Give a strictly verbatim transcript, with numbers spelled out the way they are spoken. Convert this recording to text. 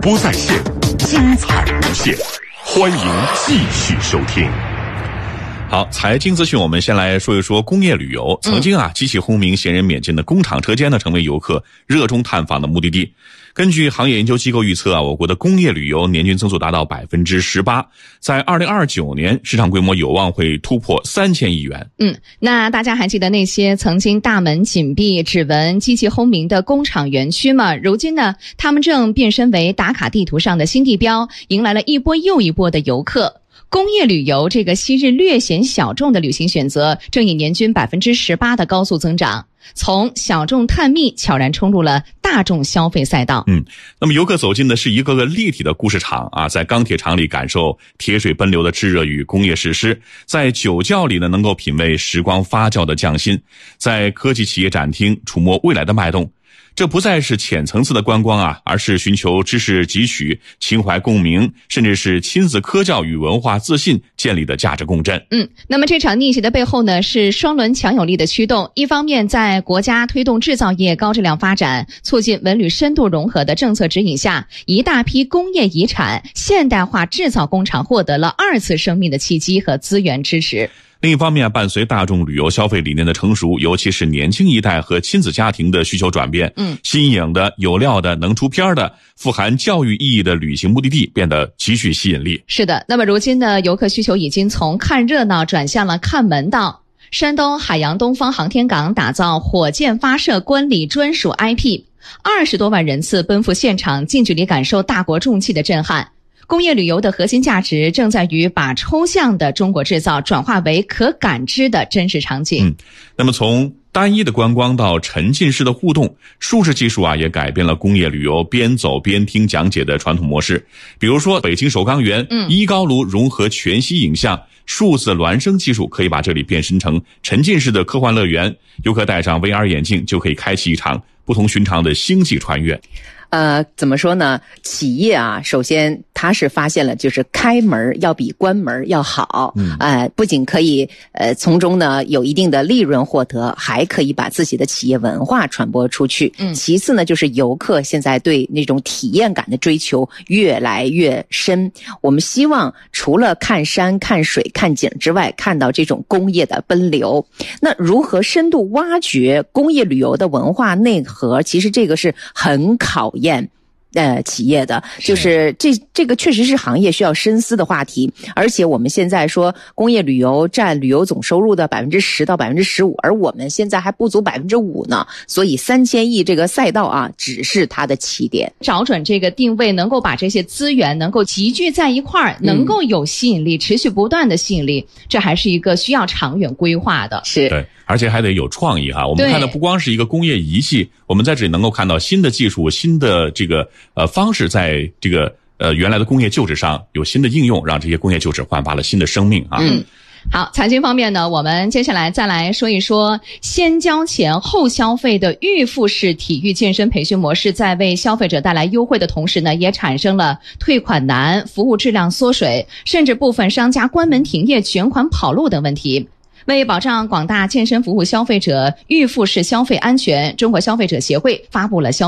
播在线，精彩无限，欢迎继续收听。好，财经资讯，我们先来说一说工业旅游。曾经啊，机器轰鸣、闲人免进的工厂车间呢，成为游客热衷探访的目的地。根据行业研究机构预测啊，我国的工业旅游年均增速达到百分之十八，在二零二九年市场规模有望会突破三千亿元。 嗯，那大家还记得那些曾经大门紧闭、只闻机器轰鸣的工厂园区吗？如今呢，他们正变身为打卡地图上的新地标，迎来了一波又一波的游客。工业旅游这个昔日略显小众的旅行选择，正以年均百分之十八的高速增长，从小众探秘悄然冲入了大众消费赛道。 嗯，那么游客走进的是一个个立体的故事场啊，在钢铁厂里感受铁水奔流的炙热与工业史诗，在酒窖里呢能够品味时光发酵的匠心，在科技企业展厅触摸未来的脉动。这不再是浅层次的观光啊，而是寻求知识汲取、情怀共鸣，甚至是亲子科教与文化自信建立的价值共振。 嗯，那么这场逆袭的背后呢，是双轮强有力的驱动。一方面，在国家推动制造业高质量发展、促进文旅深度融合的政策指引下，一大批工业遗产现代化制造工厂获得了二次生命的契机和资源支持。 另一方面，伴随大众旅游消费理念的成熟，尤其是年轻一代和亲子家庭的需求转变，嗯，新颖的、有料的、能出片的、富含教育意义的旅行目的地变得极具吸引力。 是的，那么如今的游客需求已经从看热闹转向了看门道。山东海洋东方航天港打造火箭发射观礼专属 I P， 二十多万人次奔赴现场，近距离感受大国重器的震撼。工业旅游的核心价值正在于把抽象的中国制造转化为可感知的真实场景。 嗯，那么从单一的观光到沉浸式的互动，数字技术啊也改变了工业旅游边走边听讲解的传统模式。比如说北京首钢园，嗯，一高炉融合全息影像、数字孪生技术，可以把这里变身成沉浸式的科幻乐园。游客戴上 V R 眼镜，就可以开启一场不同寻常的星际穿越。 呃，怎么说呢？企业啊，首先它是发现了，就是开门要比关门要好。嗯，呃，不仅可以呃从中呢有一定的利润获得，还可以把自己的企业文化传播出去。嗯，其次呢，就是游客现在对那种体验感的追求越来越深。我们希望除了看山、看水、看景之外，看到这种工业的奔流。那如何深度挖掘工业旅游的文化内核？其实这个是很考验呃，企业的，就是这这个确实是行业需要深思的话题。而且我们现在说工业旅游占旅游总收入的百分之十到百分之十五，而我们现在还不足百分之五呢。所以三千亿这个赛道啊，只是它的起点。 找准这个定位，能够把这些资源能够集聚在一块儿，能够有吸引力，嗯、持续不断的吸引力，这还是一个需要长远规划的。 是， 对。而且还得有创意哈，我们看的不光是一个工业仪器，我们在这里能够看到新的技术、新的这个呃方式，在这个呃原来的工业旧址上有新的应用，让这些工业旧址焕发了新的生命啊。 嗯。好，财经方面呢，我们接下来再来说一说先交钱后消费的预付式体育健身培训模式，在为消费者带来优惠的同时呢，也产生了退款难、服务质量缩水，甚至部分商家关门停业、卷款跑路等问题。为保障广大健身服务消费者预付式消费安全，中国消费者协会发布了消